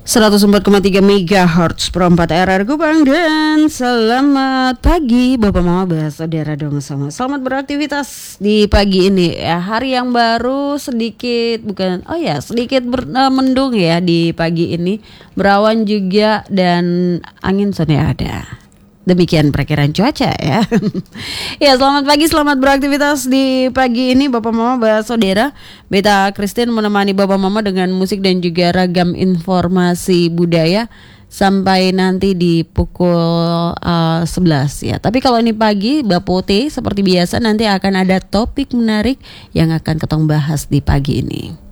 104,3 MHz Perempat RR Kupang. Dan selamat pagi Bapak Mama Saudara dong sama. Selamat beraktivitas di pagi ini ya. Hari yang baru sedikit mendung ya di pagi ini. Berawan juga dan angin sore ada. Demikian perkiraan cuaca ya. Ya, selamat pagi, selamat beraktivitas di pagi ini Bapak Mama Saudara. Beta Christine menemani Bapak Mama dengan musik dan juga ragam informasi budaya sampai nanti di pukul 11 ya. Tapi kalau ini pagi Bapote seperti biasa nanti akan ada topik menarik yang akan ketong bahas di pagi ini.